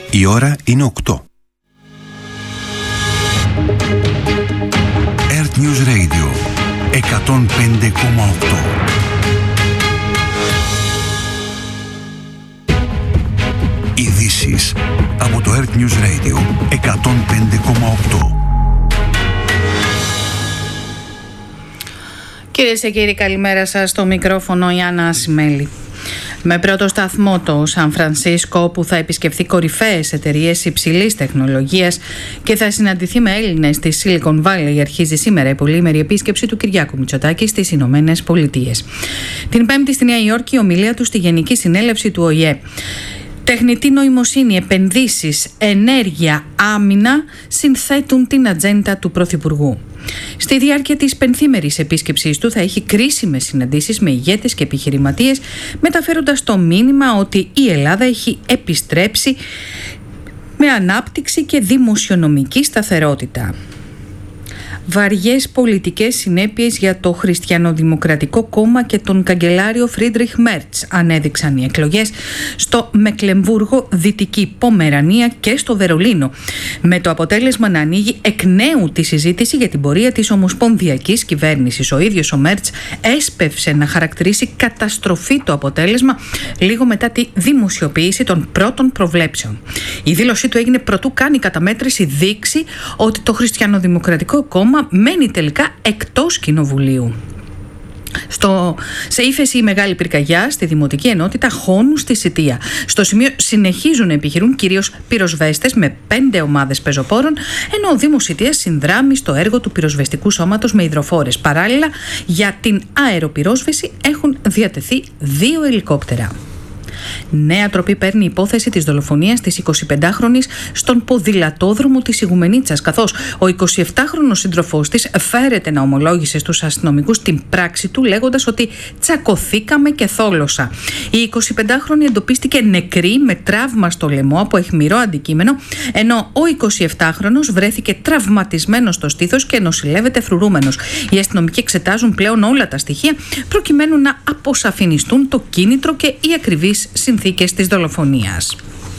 Η ώρα είναι 8. Earth News Radio 105,8. Ειδήσεις από το Earth News Radio 105,8. Κυρίες και κύριοι, καλημέρα σας. Στο μικρόφωνο η Άννα Ασημέλη. Με πρώτο σταθμό το Σαν Φρανσίσκο, που θα επισκεφθεί κορυφαίες εταιρείες υψηλής τεχνολογίας και θα συναντηθεί με Έλληνες στη Silicon Valley, αρχίζει σήμερα η πολυήμερη επίσκεψη του Κυριάκου Μητσοτάκη στις Ηνωμένες Πολιτείες. Την Πέμπτη στη Νέα Υόρκη, η ομιλία του στη Γενική Συνέλευση του ΟΗΕ. Τεχνητή νοημοσύνη, επενδύσεις, ενέργεια, άμυνα συνθέτουν την ατζέντα του Πρωθυπουργού. Στη διάρκεια της πενθήμερης επίσκεψής του θα έχει κρίσιμες συναντήσεις με ηγέτες και επιχειρηματίες, μεταφέροντας το μήνυμα ότι η Ελλάδα έχει επιστρέψει με ανάπτυξη και δημοσιονομική σταθερότητα. Βαριές πολιτικές συνέπειες για το Χριστιανοδημοκρατικό Κόμμα και τον καγκελάριο Φρίντριχ Μέρτς ανέδειξαν οι εκλογές στο Μεκλεμβούργο, Δυτική Πομερανία και στο Βερολίνο, με το αποτέλεσμα να ανοίγει εκ νέου τη συζήτηση για την πορεία της ομοσπονδιακής κυβέρνησης. Ο ίδιος ο Μέρτς έσπευσε να χαρακτηρίσει καταστροφή το αποτέλεσμα λίγο μετά τη δημοσιοποίηση των πρώτων προβλέψεων. Η δήλωσή του έγινε προτού κάνει καταμέτρηση δείξει ότι το Χριστιανοδημοκρατικό Κόμμα μένει τελικά εκτός κοινοβουλίου. Σε ύφεση η μεγάλη πυρκαγιά στη Δημοτική Ενότητα Χόνου στη Σιτία. Στο σημείο συνεχίζουν να επιχειρούν κυρίως πυροσβέστες με 5 ομάδες πεζοπόρων, ενώ ο Δήμος Σιτίας συνδράμει στο έργο του πυροσβεστικού σώματος με υδροφόρες. Παράλληλα, για την αεροπυρόσβεση έχουν διατεθεί 2 ελικόπτερα. Νέα τροπή παίρνει η υπόθεση της δολοφονίας της 25χρονης στον ποδηλατόδρομο της Ιγουμενίτσας, καθώς ο 27χρονος σύντροφός της φέρεται να ομολόγησε στους αστυνομικούς την πράξη του, λέγοντας ότι τσακωθήκαμε και θόλωσα. Η 25χρονη εντοπίστηκε νεκρή με τραύμα στο λαιμό από αιχμηρό αντικείμενο, ενώ ο 27χρονος βρέθηκε τραυματισμένος στο στήθος και νοσηλεύεται φρουρούμενος. Οι αστυνομικοί εξετάζουν πλέον όλα τα στοιχεία προκειμένου να αποσαφινιστούν το κίνητρο και οι ακριβείς συνθήκες της δολοφονίας.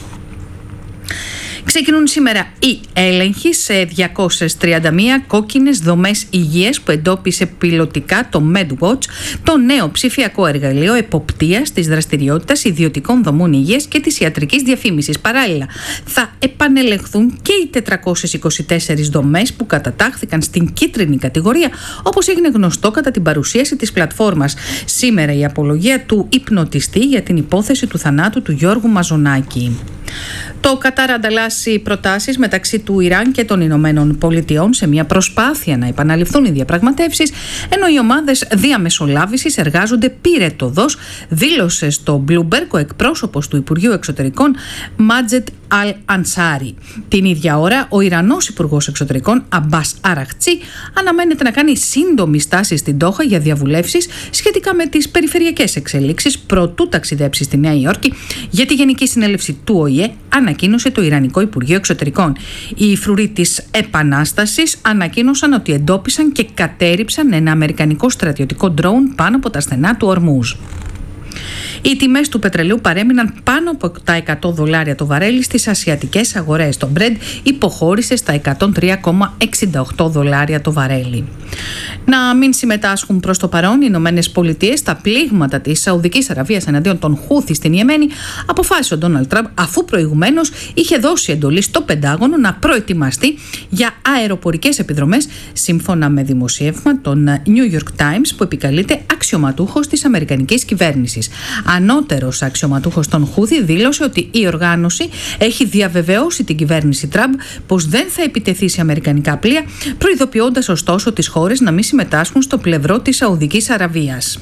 Ξεκινούν σήμερα οι έλεγχοι σε 231 κόκκινες δομές υγείας που εντόπισε πιλωτικά το MedWatch, το νέο ψηφιακό εργαλείο εποπτείας της δραστηριότητας ιδιωτικών δομών υγείας και της ιατρικής διαφήμισης. Παράλληλα, θα επανελεγχθούν και οι 424 δομές που κατατάχθηκαν στην κίτρινη κατηγορία, όπως έγινε γνωστό κατά την παρουσίαση της πλατφόρμας. Σήμερα η απολογία του υπνοτιστή για την υπόθεση του θανάτου του Γιώργου Μαζονάκη. Το Κατάρ ανταλλάσσει προτάσεις μεταξύ του Ιράν και των Ηνωμένων Πολιτειών σε μια προσπάθεια να επαναληφθούν οι διαπραγματεύσεις, ενώ οι ομάδες διαμεσολάβησης εργάζονται πυρετωδώς, δήλωσε στο Bloomberg ο εκπρόσωπος του Υπουργείου Εξωτερικών Μάτζετ Αλ-Ανσάρι. Την ίδια ώρα, ο Ιρανός Υπουργός Εξωτερικών Αμπάς Αραχτσί αναμένεται να κάνει σύντομη στάση στην Ντόχα για διαβουλεύσεις σχετικά με τις περιφερειακές εξελίξεις προτού ταξιδέψει στη Νέα Υόρκη για τη Γενική Συνέλευση του ΟΗΕ, ανακοίνωσε το Ιρανικό Υπουργείο Εξωτερικών. Οι φρουροί της Επανάστασης ανακοίνωσαν ότι εντόπισαν και κατέρριψαν ένα αμερικανικό στρατιωτικό ντρόουν πάνω από τα στενά του Ορμούζ. Οι τιμές του πετρελαίου παρέμειναν πάνω από τα $100 το βαρέλι στις ασιατικές αγορές. Το Brent υποχώρησε στα $103,68 το βαρέλι. Να μην συμμετάσχουν προς το παρόν οι Ηνωμένες Πολιτείες στα πλήγματα της Σαουδικής Αραβίας εναντίον των Χούθι στην Ιεμένη, αποφάσισε ο Ντόναλντ Τραμπ, αφού προηγουμένως είχε δώσει εντολή στο Πεντάγωνο να προετοιμαστεί για αεροπορικές επιδρομές, σύμφωνα με δημοσίευμα των New York Times που επικαλείται αξιωματούχος της Αμερικανικής κυβέρνησης. Ανώτερος αξιωματούχος των Χούθι δήλωσε ότι η οργάνωση έχει διαβεβαιώσει την κυβέρνηση Τραμπ πως δεν θα επιτεθεί σε αμερικανικά πλοία, προειδοποιώντας ωστόσο τις χώρες να μην συμμετάσχουν στο πλευρό της Σαουδικής Αραβίας.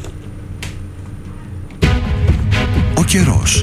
Ο καιρός.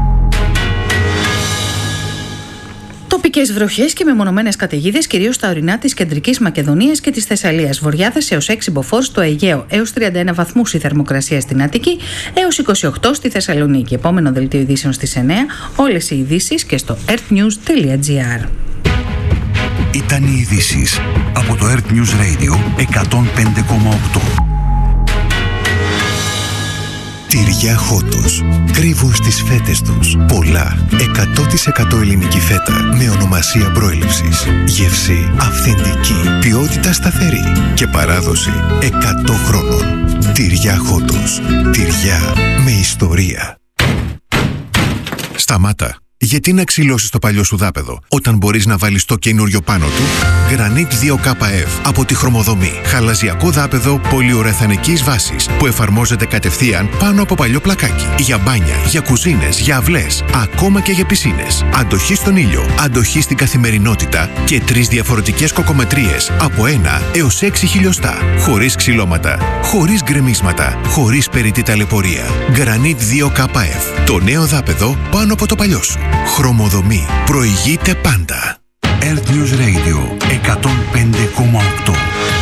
Τοπικές βροχές και μεμονωμένες καταιγίδες κυρίως στα ορεινά της Κεντρικής Μακεδονίας και της Θεσσαλίας. Βοριάδες έως 6 μποφόρ στο Αιγαίο, έως 31 βαθμούς η θερμοκρασία στην Αττική, έως 28 στη Θεσσαλονίκη. Επόμενο δελτίο ειδήσεων στις 9. Όλες οι ειδήσεις και στο earthnews.gr. Ήταν οι ειδήσεις από το Earth News Radio 105,8. Τυριά Χότος. Κρύβουν στις φέτες τους πολλά 100% ελληνική φέτα με ονομασία προέλευσης. Γεύση αυθεντική, ποιότητα σταθερή και παράδοση 100 χρόνων. Τυριά Χότος. Τυριά με ιστορία. Σταμάτα. Γιατί να ξυλώσεις το παλιό σου δάπεδο όταν μπορείς να βάλεις το καινούριο πάνω του? Granit 2KF από τη Χρωμοδομή. Χαλαζιακό δάπεδο πολυουρεθανικής βάσης που εφαρμόζεται κατευθείαν πάνω από παλιό πλακάκι. Για μπάνια, για κουζίνες, για αυλές, ακόμα και για πισίνες. Αντοχή στον ήλιο, αντοχή στην καθημερινότητα και 3 διαφορετικές κοκομετρίες από 1 έως 6 χιλιοστά. Χωρίς ξυλώματα, χωρίς γκρεμίσματα, χωρίς περιττή ταλαιπωρία. Granit 2KF. Το νέο δάπεδο πάνω από το παλιό σου. Χρωμοδομή. Προηγείται πάντα. Earth News Radio 105,8.